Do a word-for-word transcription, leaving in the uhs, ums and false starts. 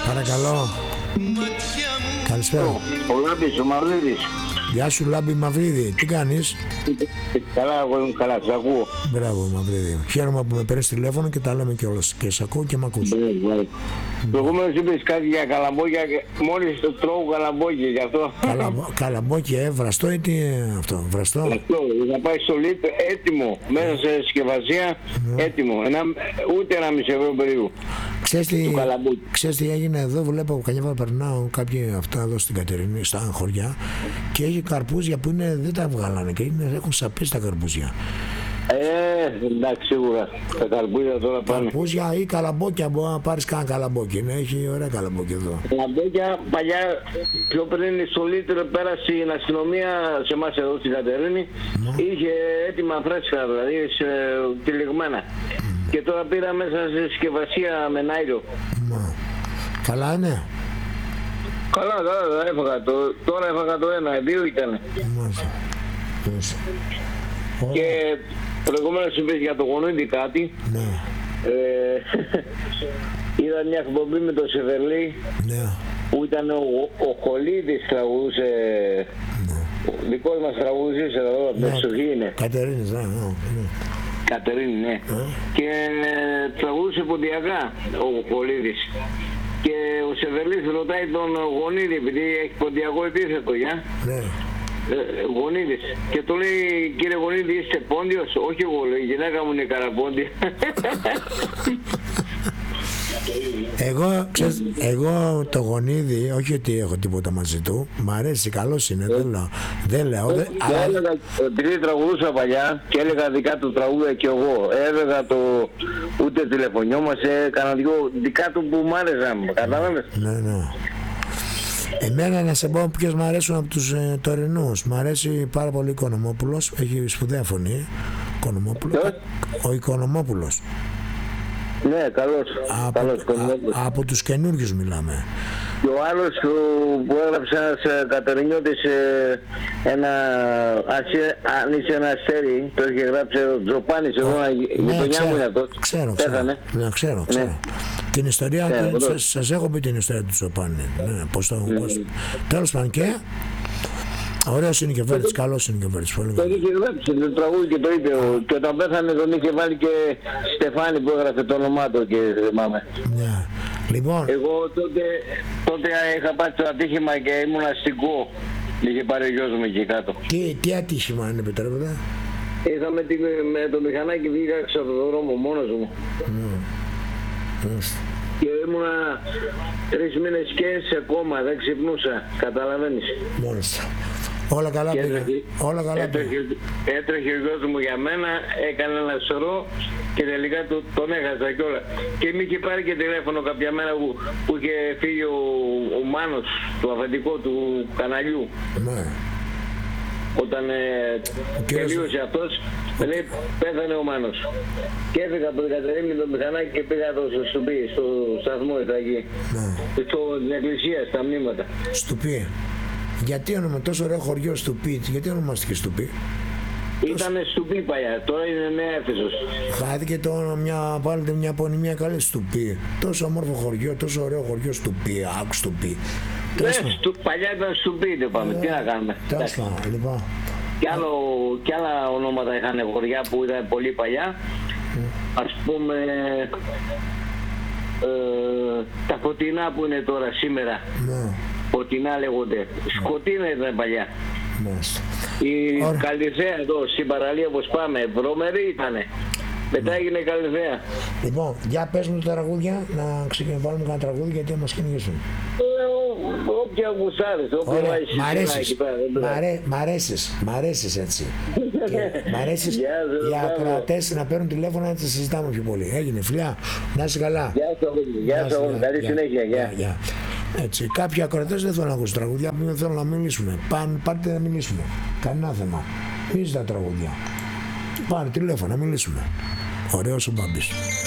Παρακαλώ. Καλησπέρα. Ο Λάμπης, ο Μαυρίδης. Γεια σου Λάμπη Μαυρίδη, τι κάνεις? Καλά, εγώ είμαι καλά, σ' ακούω. Μπράβο Μαυρίδη. Χαίρομαι που με παίρνεις τηλέφωνο και τα λέμε κιόλας. Και σ' ακούω και μ' ακούς. Προηγούμενος είπες κάτι για καλαμπόκια και μόλις το τρώω καλαμπόκια γι' αυτό. Καλαμπο, καλαμπόκια, ε, βραστό ή τι ε, αυτό, βραστό. Αυτό, θα πάει στο Λιτ έτοιμο, μέσα σε συσκευασία, Ναι. έτοιμο. Ένα, ούτε ένα μισό ευρώ περίπου. Ξέρεις τι, του καλαμπόκι. ξέρεις τι έγινε εδώ, βλέπω καμιά φορά περνάω κάποιοι αυτά εδώ στην Κατερίνη, στα χωριά και έχει καρπούζια που είναι, δεν τα βγάλανε και είναι, έχουν σαπίσει τα καρπούζια. Ε, εντάξει, σίγουρα. Τα καρπούζια τώρα πάνε. Καρπούζια ή καλαμπόκια, μπορεί να πάρεις κανένα καλαμπόκι, ναι, έχει ωραία καλαμπόκι εδώ. Καλαμπόκια, παλιά, πιο πριν στο Λίτρο πέρασε η αστυνομία σε εμάς εδώ στην Κατερίνη, Ναι. είχε έτοιμα φρέσκα, δηλαδή σε, τυλιγμένα. Και τώρα πήρα μέσα σε συσκευασία με νάιλο. Μα. Καλά είναι. Καλά, καλά, καλά, έφαγα το, τώρα έφαγα το ένα, δύο ήταν. Μάλιστα. Μάλιστα. Και προηγουμένως είπες για το γονίδι κάτι. Ναι, Ε, είδα μια εκπομπή με τον Σεβερλή ναι, που ήταν ο, ο Χολίδης τραγουδούσε, ναι. ο δικός μας τραγουδιστής εδώ, από την εξοχή είναι. Κατερίνης, ναι, ναι, ναι. Κατερίνη, ναι. Ε. Και ε, τραγουδούσε ποντιακά ο Χολίδης. Και ο Σεβερλής ρωτάει τον Γονίδη, επειδή έχει ποντιακό επίθετο, για. Ναι. Ε, Γονίδης. Και του λέει, κύριε Γονίδη, είστε πόντιος? Όχι εγώ, λέει, η γυναίκα μου είναι καραπόντια. Εγώ, ξέρεις, εγώ το Γονίδη, όχι ότι έχω τίποτα μαζί του, μ' αρέσει, καλός είναι, δεν λέω, δεν λέω, δεν, Και αλλά, έλεγα, επειδή τραγουδούσα παλιά και έλεγα δικά του τραγούδια και εγώ, έλεγα το, ούτε τηλεφωνιόμαστε, έκανα δυο δικά του που μ' άρεσαν, κατάλαβες. ναι, ναι. Εμένα να σε πω ποιος μ' αρέσουν από τους ε, τωρινούς. Μ' αρέσει πάρα πολύ ο Οικονομόπουλος, έχει σπουδαία φωνή. Οικονομόπουλος. Ποιος? Ο Οικονομόπουλος. Ναι, καλός, Από, καλός, α, από τους καινούριους μιλάμε. Και ο άλλος που, που έγραψε ένας ε, Κατερινιώτης ε, ένα, ασυ- αν είσαι ένα αστέρι, το είχε γράψει ο Τζοπάνης, εδώ η Ναι, γειτονιά μου είναι αυτός. ξέρω, ξέρω, Πέθανε. ναι, ξέρω, ξέρω. Ναι. Την ιστορία, Ναι, την- εδώ. σας, σας έχω πει την ιστορία του Τσοπάνη. Ναι, πώς το, πώς... Τέλος πάντων και, ωραίος είναι και Βέρτης, καλός είναι και Βέρτης, πολύ Το καλός. είχε γράψει το τραγούδι και το είπε. ο- Και όταν πέθανε τον είχε βάλει και Στεφάνη που έγραφε το όνομά του και θυμάμαι. Ναι. Λοιπόν, Εγώ τότε, τότε είχα πάει στο ατύχημα και ήμουν αστικό. Είχε πάρει ο γιος μου εκεί κάτω. τι, τι ατύχημα είναι, επιτρέπετε? Είχαμε τη, με το μηχανάκι βγήκα έξω από τον δρόμο μόνος μου. Μάλιστα. Και ήμουνα τρεις μήνες και σε κόμμα, δεν ξυπνούσα. Καταλαβαίνεις. Μάλιστα. Όλα καλά Και πήγα. έτρεχε- Όλα καλά πήγα. έτρεχε, έτρεχε ο γιος μου για μένα, έκανε ένα σωρό και τελικά το, τον έχασα κιόλα. Και μη είχε πάρει και τηλέφωνο κάποια μέρα που, που είχε φύγει ο, ο Μάνος, το αφεντικό του καναλιού. Ναι. Όταν ε, κύριος- τελείωσε αυτός, με λέει πέθανε ο Μάνος. Και έφυγα από την Κατερίνη το μηχανάκι και πήγα το στο Στουπί, στο σταθμό ήταν εκεί. Ναι. Στην εκκλησία, στα μνήματα. Στουπί. Γιατί όνομα τόσο ωραίο χωριό Στουπί, γιατί ονομάστηκε Στουπί? Ήτανε Στουπί παλιά, τώρα είναι Νέα Έφεσος. Χάθηκε το μια, βάλετε μια επωνυμία καλή Στουπί. Τόσο όμορφο χωριό, τόσο ωραίο χωριό Στουπί, άκου Στουπί. Ναι, στου, παλιά ήταν Στουπί, δεν πάμε, τι να κάνουμε. Τέλος πάντων, λοιπόν. Κι, άλλο, κι άλλα ονόματα είχαν χωριά που ήταν πολύ παλιά. Ας πούμε, ε, τα Φωτεινά που είναι τώρα σήμερα. Ναι, Φωτεινά λέγονται. Σκοτεινά ήταν παλιά. μάλιστα. Η Ωραία. Καλυθέα εδώ στην παραλία όπως πάμε, βρωμερή ήτανε. Μετά έγινε η Καλυθέα. Λοιπόν, για πες μου τα τραγούδια, να ξεκινήσουμε βάλουμε κανένα τραγούδι γιατί μας κυνηγήσουν. Ε, ό- Όποια γουσάρεις, όποια Ωραία, βάζεις μ' συχνά αρέσεις, εκεί πέρα. δεν μ' πειράζει. αρέ- μ' αρέσεις, μ' αρέσεις έτσι. Και μ' αρέσεις Γεια σας, για μπράβο. ακροατές να παίρνουν τηλέφωνα να τα συζητάμε πιο πολύ. Έγινε, φιλιά, να είσαι καλά. Γεια σου, αγόρι. Γεια σου, αγόρι. καλή συνέχεια. Γεια. Γεια. Έτσι, κάποιοι ακροατές δεν θέλουν να ακούσουν τραγουδιά, που δεν θέλουν να μιλήσουμε. Πάνε, πάρτε να μιλήσουμε. Κανένα θέμα. Μη ζητά τραγουδιά. Πάρε τηλέφωνο να μιλήσουμε. Ωραίος ο Μπάμπης.